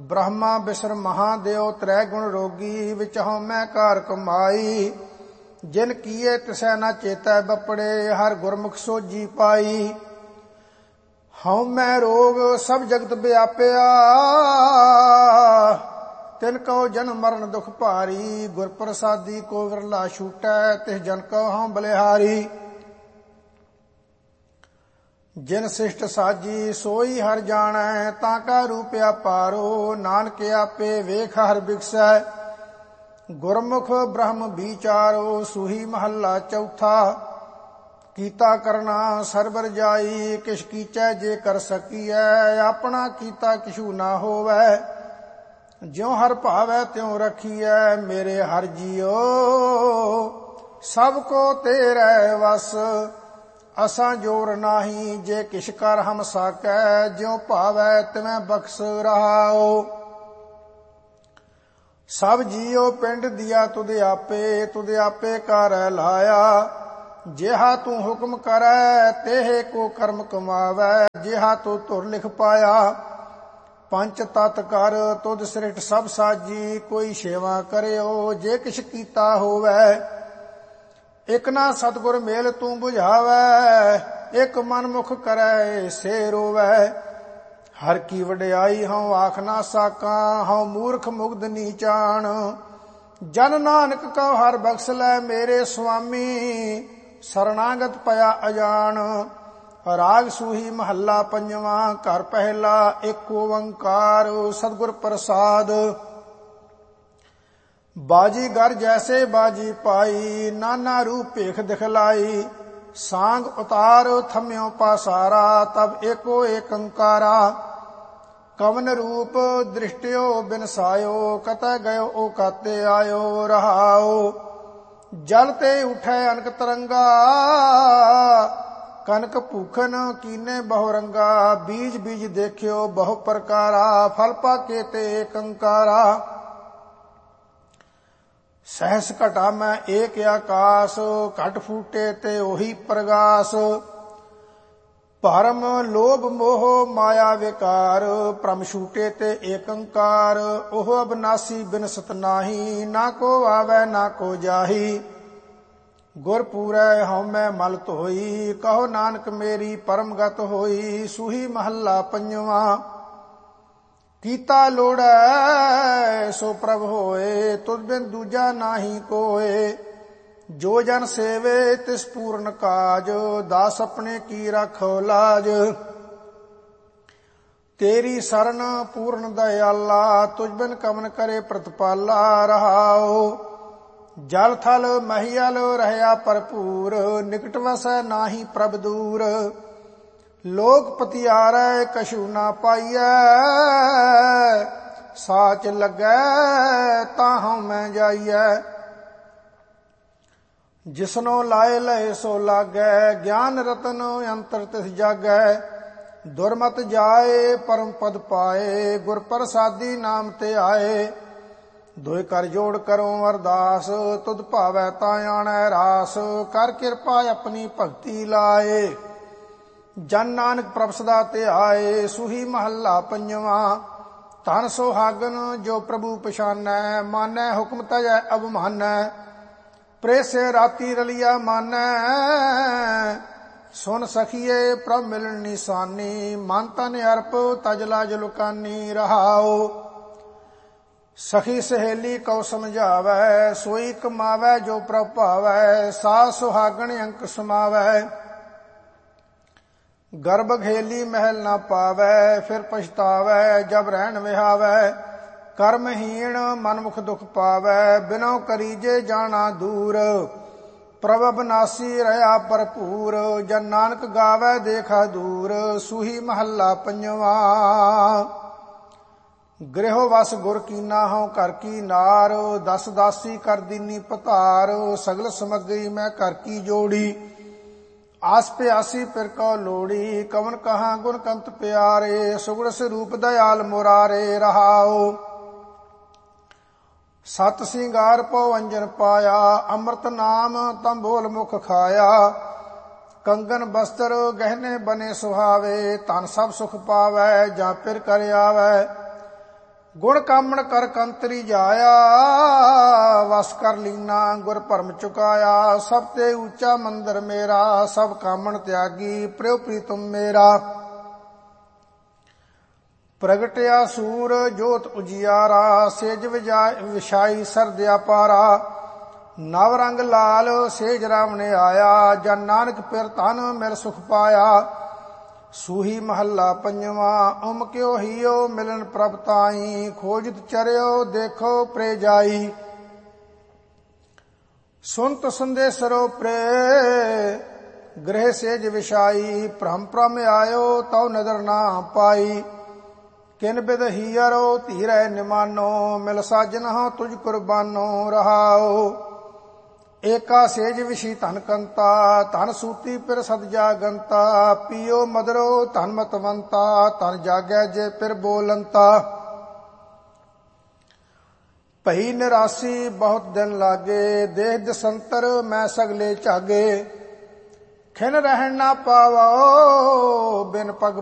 ਬ੍ਰਹਮਾ ਬਿਸਰ ਮਹਾਦੇਵ ਤ੍ਰੈ ਗੁਣ ਰੋਗੀ, ਵਿੱਚ ਹਉਮੈ ਕਾਰ ਕਮਾਈ। ਜਿਨ ਕੀਏ ਤਿਸੈ ਨਾ ਚੇਤੈ ਬਪੜੇ, ਹਰ ਗੁਰਮੁਖ ਸੋਜੀ ਪਾਈ। ਹਉਮੈ ਰੋਗ ਸਭ ਜਗਤ ਵਿਆਪਿਆ, ਤਿਨ ਕਉ ਜਨਮ ਮਰਨ ਦੁਖ ਭਾਰੀ। ਗੁਰ ਪ੍ਰਸਾਦੀ ਕੋ ਵਿਰਲਾ ਛੂਟੈ, ਤਿਸ ਜਨ ਕਉ ਹਉ ਬਲਿਹਾਰੀ। ਜਿਨ ਸਿਸ਼ਟ ਸਾਜੀ ਸੋਈ ਹਰ ਜਾਣੈ, ਤਾਂ ਕਾ ਰੂਪ ਅਪਾਰੋ। ਨਾਨਕ ਆਪੇ ਵੇਖ ਹਰ ਬਿਗਸੈ, ਗੁਰਮੁਖ ਬ੍ਰਹਮ ਵਿਚਾਰੋ। ਸੂਹੀ ਮਹੱਲਾ ਚੌਥਾ। ਕੀਤਾ ਕਰਨਾ ਸਰਬਰ ਜਾਈ, ਕਿਛ ਕੀਚੈ ਜੇ ਕਰ ਸਕੀਐ। ਆਪਣਾ ਕੀਤਾ ਕਿਛੂ ਨਾ ਹੋਵੈ, ਜਿਉ ਹਰ ਭਾਵੈ ਤਿਉ ਰਖੀਐ। ਮੇਰੇ ਹਰ ਜੀਓ ਸਭ ਕੋ ਤੇਰੇ ਵਸ, ਅਸਾਂ ਜੋਰ ਨਾਹੀ ਜੇ ਕਿਛ ਕਰ ਹਮ ਸਾਕੈ। ਜਿਉ ਭਾਵੈ ਤਿਵੇਂ ਬਖਸ਼ ਰਹਾਓ। ਸਭ ਜੀਓ ਪਿੰਡ ਦਿਆ ਤੁਧ ਆਪੇ ਕਰੈ ਲਾਇਆ। ਜਿਹਾ ਤੂੰ ਹੁਕਮ ਕਰੈ ਤੇਹ ਕੋ ਕਰਮ ਕਮਾਵੈ। ਜਿਹਾ ਤੂੰ ਧੁਰ ਲਿਖ ਪਾਇਆ ਪੰਚ ਤਤ ਕਰ। ਤੁਧ ਸ੍ਰਿਸ਼ਟ ਸਭ ਸਾਜੀ, ਕੋਈ ਸੇਵਾ ਕਰਿਓ ਜੇ ਕਿਛ ਕੀਤਾ ਹੋਵੈ। ਇਕ ਨਾ ਸਤਿਗੁਰ ਮੇਲ ਤੂੰ ਬੁਝਾਵੈ, ਇਕ ਮਨ ਮੁਖ ਕਰੈ ਸੇ ਰੋਵੈ। ਹਰ ਕੀ ਵਡਿਆਈ ਹਉ ਆਖ ਨਾ ਸਾਕਾਂ, ਹਉ ਮੂਰਖ ਮੁਗਧ ਨੀਚਾਣ। ਜਨ ਨਾਨਕ ਕਉ ਹਰ ਬਖਸ਼ ਲੈ ਮੇਰੇ ਸੁਆਮੀ, ਸਰਣਾਗਤ ਪਿਆ ਅਜਾਨ। ਰਾਗ ਸੂਹੀ ਮਹੱਲਾ ਪੰਜਵਾਂ। ਘਰ ਪਹਿਲਾ ਏਕ ਓੰਕਾਰ ਸਤਿਗੁਰ ਪ੍ਰਸਾਦ। ਬਾਜੀ ਗਰ ਜੈਸੇ ਬਾਜੀ ਪਾਈ, ਨਾਨਾ ਰੂਪ ਭੇਖ ਦਿਖਲਾਈ। ਸਾਂਗ ਉਤਾਰ ਥਮਿਓ ਪਾਸਾਰਾ, ਤਬ ਏਕੋ ਏਕੰਕਾਰਾ। ਕਵਨ ਰੂਪ ਦ੍ਰਿਸ਼ਟਿਓ ਬਿਨਸਾਇਓ, ਕਤੈ ਗਇਓ ਓ ਕਾਤੇ ਆਇਓ। ਰਹਾਓ ਜਲ ਤੇ ਉਠੈ ਅਨਕ ਤਰੰਗਾ, ਕਨਕ ਭੂਖਨ ਕੀਨੇ ਬਹੁ ਰੰਗਾ। ਬੀਜ ਬੀਜ ਦੇਖਿਓ ਬਹੁ ਪ੍ਰਕਾਰਾ, ਫਲ ਪਾਕੇ ਤੇ ਏਕੰਕਾਰਾ। ਸਹਿਸ ਘਟਾ ਮੈਂ ਏਕ ਆਕਾਸ, ਘਟ ਫੂਟੇ ਤੇ ਉਹੀ ਪ੍ਰਗਾਸ। ਭਰਮ ਲੋਭ ਮੋਹ ਮਾਇਆ ਵਿਕਾਰ, ਭ੍ਰਮ ਛੂਟੇ ਤੇ ਏਕੰਕਾਰ। ਉਹ ਅਬਨਾਸੀ ਬਿਨਸਤ ਨਾਹੀ, ਨਾ ਕੋ ਆਵੈ ਨਾ ਕੋ ਜਾਹੀ। ਗੁਰ ਪੂਰੈ ਹਉਮੈ ਮਲ ਧੋਈ, ਕਹੋ ਨਾਨਕ ਮੇਰੀ ਪਰਮ ਗਤ ਹੋਈ। ਸੂਹੀ ਮਹੱਲਾ ਪੰਜਵਾਂ। ਕੀਤਾ ਲੋੜੈ ਸੋ ਪ੍ਰਭ ਹੋਏ, ਤੁਧ ਬਿਨ ਦੂਜਾ ਨਾਹੀ ਕੋਏ। ਜੋ ਜਨ ਸੇਵੇ ਤਿਸ ਪੂਰਨ ਕਾਜ, ਦਾਸ ਆਪਣੇ ਕੀ ਰਾਖੋ ਲਾਜ। ਤੇਰੀ ਸਰਨ ਪੂਰਨ ਦਇਆਲਾ, ਤੁਝ ਬਿਨ ਕਮਨ ਕਰੇ ਪ੍ਰਤਪਾਲਾ। ਰਹਾਓ ਜਲ ਥਲ ਮਹੀਅਲ ਰਹਿਆ ਭਰਪੂਰ, ਨਿਕਟ ਵਸੈ ਨਾਹੀ ਪ੍ਰਭ ਦੂਰ। ਲੋਕ ਪਤਿਆਰੈ ਕਛੂ ਨਾ ਪਾਈਐ, ਸਾਚ ਲੱਗੈ ਤਾਂ ਹਉਮੈ ਜਾਈਐ। ਜਿਸਨੋ ਲਾਏ ਲਏ ਸੋ ਲਾਗੈ, ਗਿਆਨ ਰਤਨ ਅੰਤਰ ਤਿਸ ਜਾਗੈ। ਦੁਰਮਤ ਜਾਏ ਪਰਮ ਪਦ ਪਾਏ, ਗੁਰ ਪ੍ਰਸਾਦੀ ਨਾਮ ਤੇ ਆਏ। ਦੋਇ ਕਰ ਜੋੜ ਕਰੋ ਅਰਦਾਸ, ਤੁਧ ਭਾਵੈ ਤਾਂ ਆਣੈ ਰਾਸ। ਕਰ ਕਿਰਪਾ ਆਪਣੀ ਭਗਤੀ ਲਾਏ, ਜਨ ਨਾਨਕ ਪ੍ਰਭ ਸਦਾ ਤੇ ਆਏ। ਸੂਹੀ ਮਹੱਲਾ ਪੰਜਵਾਂ। ਧਨ ਸੁਹਾਗਨ ਜੋ ਪ੍ਰਭੂ ਪਛਾਨੈ, ਮਾਨੈ ਹੁਕਮ ਤਜੈ ਅਬਮਾਨੈ। ਪ੍ਰੇਸੇ ਰਾਤੀ ਰਲਿਆ ਮਾਨੈ, ਸੁਨ ਸਖੀਏ ਪ੍ਰਭ ਮਿਲਣ ਨਿਸ਼ਾਨੀ। ਮਨ ਤਨ ਅਰਪ ਤਜ ਲਾਜ ਲੁਕਾਨੀ। ਰਹਾਓ ਸਖੀ ਸਹੇਲੀ ਕਉ ਸਮਝਾਵੈ, ਸੋਈ ਕਮਾਵੈ ਜੋ ਪ੍ਰਭ ਭਾਵੈ। ਸਾਸ ਸੁਹਾਗਣ ਅੰਕ ਸਮਾਵੈ, ਗਰਭ ਘੇਲੀ ਮਹਿਲ ਨਾ ਪਾਵੈ। ਫਿਰ ਪਛਤਾਵੈ ਜਬ ਰਹਿਣ ਵਿਹਾਵੈ, ਕਰਮਹੀਣ ਮਨਮੁਖ ਦੁਖ ਪਾਵੈ। ਬਿਨਉ ਕਰੀਜੇ ਜਾਣਾ ਦੂਰ, ਪ੍ਰਭ ਅਬਨਾਸੀ ਰਹਾ ਭਰਪੂਰ। ਜਨ ਨਾਨਕ ਗਾਵੈ ਦੇਖਾ ਦੂਰ। ਸੂਹੀ ਮਹੱਲਾ ਪੰਜਵਾਂ। ਗ੍ਰਹਿ ਵਸ ਗੁਰ ਕੀਨਾ ਹਉ ਘਰ ਕੀ ਨਾਰ, ਦਸ ਦਾਸੀ ਕਰ ਦੀਨੀ ਪਧਾਰ। ਸਗਲ ਸਮੱਗਰੀ ਮੈਂ ਘਰ ਕੀ ਜੋੜੀ, ਆਸ ਪਿਆਸੀ ਪਿਰ ਕਉ ਲੋੜੀ। ਕਵਨ ਕਹਾਂ ਗੁਣ ਕੰਤ ਪਿਆਰੇ, ਸੁਗੜ ਸਰੂਪ ਦਇਆਲ ਮੁਰਾਰੇ। ਰਹਾਓ ਸਤ ਸਿੰਗਾਰ ਪਉ ਅੰਜਨ ਪਾਇਆ, ਅੰਮ੍ਰਿਤ ਨਾਮ ਤੰਬੋਲ ਮੁਖ ਖਾਇਆ। ਕੰਗਨ ਬਸਤਰ ਗਹਿਨੇ ਬਨੇ ਸੁਹਾਵੇ, ਧਨ ਸਭ ਸੁਖ ਪਾਵੈ ਜਾਂ ਪਿਰ ਕਰ ਆਵੈ। ਗੁਣ ਕਾਮਣ ਕਰ ਕੰਤਰੀ ਜਾਇਆ, ਵਸ ਕਰ ਲੀਨਾ ਗੁਰ ਭਰਮ ਚੁਕਾਇਆ। ਸਭ ਤੇ ਉੱਚਾ ਮੰਦਰ ਮੇਰਾ, ਸਭ ਕਾਮਣ ਤਿਆਗੀ ਪ੍ਰਿਉ ਪ੍ਰੀਤਮ ਮੇਰਾ। ਪ੍ਰਗਟਿਆ ਸੂਰ ਜੋਤ ਉਜਿਆਰਾ, ਸੇਜ ਵਿਛਾਈ ਸਰਦਿਆ ਪਾਰਾ। ਨਵ ਰੰਗ ਲਾਲ ਸੇਜ ਰਾਮ ਨੇ ਆਇਆ, ਜਨ ਨਾਨਕ ਪਿਰ ਧਨ ਮਿਲ ਸੁਖ ਪਾਇਆ। ਸੂਹੀ ਮਹੱਲਾ ਪੰਜਵਾਂ, ਉਮ ਕਿਉ ਹੀਓ ਮਿਲਨ ਪ੍ਰਭ ਤਾਈ। ਖੋਜਤ ਚਰਿਓ ਦੇਖੋ ਪ੍ਰੇ ਜਾਈ। ਸੁਨਤ ਸੰਦੇਸਰੋ ਪ੍ਰੇ ਗ੍ਰਹਿ ਸੇਜ ਵਿਛਾਈ। ਭ੍ਰਮ ਭ੍ਰਮ ਆਇਓ ਤਉ ਨਦਰ ਨਾ ਪਾਈ। ਕਿਨ ਬਿਦ ਹੀਅਰੋ ਧੀਰੈ ਨਿਮਾਨੋ, ਮਿਲ ਸਾਜਨ ਤੁਝ ਕੁਰਬਾਨੋ ਰਹਾਓ। ਏਕਾ ਸੇਜ ਵਿਸ਼ੀ ਧਨ ਕੰਤਾ, ਧਨ ਸੂਤੀ ਪਿਰ ਸਦ ਜਾਗੰਤਾ। ਪੀਓ ਮਦਰੋ ਧਨ ਮਤਵੰਤਾ, ਧਨ ਜਾਗੈ ਜੇ ਪਿਰ ਬੋਲੰਤਾ। ਭਈ ਨਿਰਾਸੀ ਬਹੁਤ ਦਿਨ ਲਾਗੇ, ਦੇਹ ਦਸੰਤਰ ਮੈਂ ਸਗਲੇ ਝਾਗੇ। ਖਿਨ ਰਹਿਣ ਨਾ ਪਾਵੋ ਬਿਨ ਪਗ